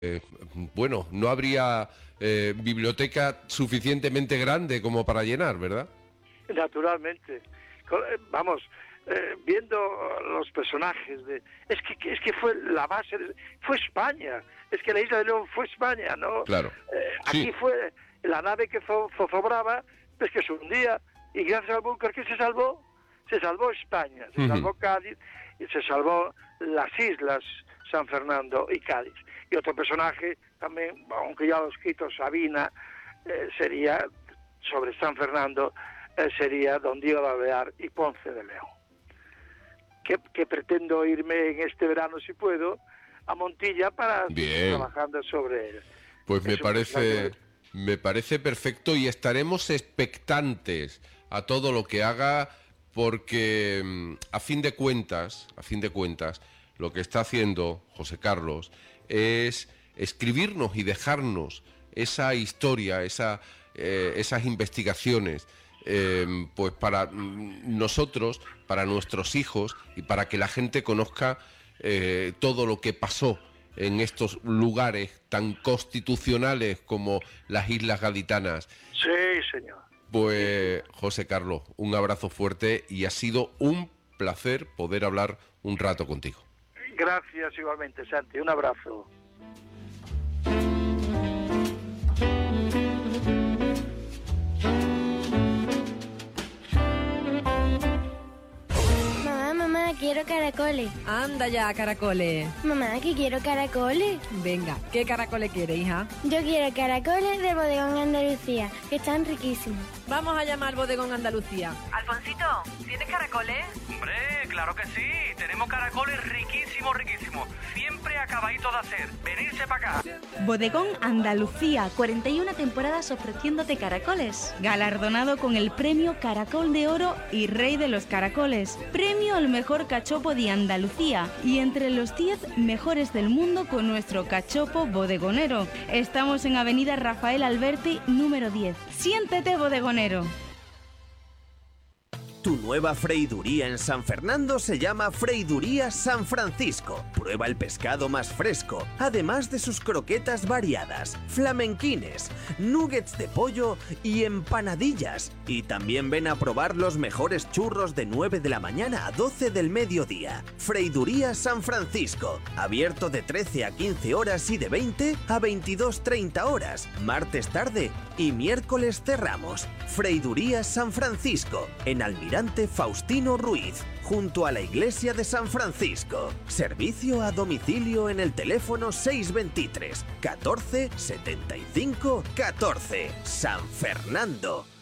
bueno, no habría biblioteca suficientemente grande como para llenar, ¿verdad? Naturalmente. Vamos, viendo los personajes es que fue la base, fue España. Es que la isla de León fue España, ¿no? Claro. Aquí Sí. fue la nave que zozobraba, pues que se hundía, y gracias al búnker que se salvó España, se salvó Cádiz y se salvó las islas San Fernando y Cádiz. Y otro personaje también, aunque ya lo he escrito, Sabina, sería sobre San Fernando, sería Don Diego de Alvear y Ponce de León. Que pretendo irme en este verano, si puedo, a Montilla para seguir trabajando sobre él. Pues me parece perfecto, y estaremos expectantes a todo lo que haga, porque a fin de cuentas, lo que está haciendo José Carlos es escribirnos y dejarnos esa historia, esas investigaciones, pues para nosotros, para nuestros hijos, y para que la gente conozca todo lo que pasó en estos lugares tan constitucionales como las Islas Gaditanas. Sí, señor. Pues José Carlos, un abrazo fuerte, y ha sido un placer poder hablar un rato contigo. Gracias igualmente, Santi, un abrazo. Mamá, quiero caracoles. Anda ya, caracoles. Mamá, que quiero caracoles. Venga, ¿qué caracoles quiere, hija? Yo quiero caracoles del Bodegón Andalucía, que están riquísimos. Vamos a llamar al Bodegón Andalucía. Alfonsito, ¿tienes caracoles? Hombre, claro que sí. Tenemos caracoles riquísimos. Siempre acabadito de hacer. Venirse para acá. Bodegón Andalucía, 41 temporadas ofreciéndote caracoles. Galardonado con el premio Caracol de Oro y Rey de los Caracoles. Premio al mejor cachopo de Andalucía. Y entre los 10 mejores del mundo con nuestro cachopo bodegonero. Estamos en Avenida Rafael Alberti, número 10. Siéntete bodegonero. Tu nueva freiduría en San Fernando se llama Freiduría San Francisco. Prueba el pescado más fresco, además de sus croquetas variadas, flamenquines, nuggets de pollo y empanadillas. Y también ven a probar los mejores churros de 9 de la mañana a 12 del mediodía. Freiduría San Francisco, abierto de 13 a 15 horas y de 20 a 22:30 horas, martes tarde y miércoles cerramos. Freiduría San Francisco, en Almirante Faustino Ruiz, junto a la iglesia de San Francisco. Servicio a domicilio en el teléfono 623 14 75 14. San Fernando.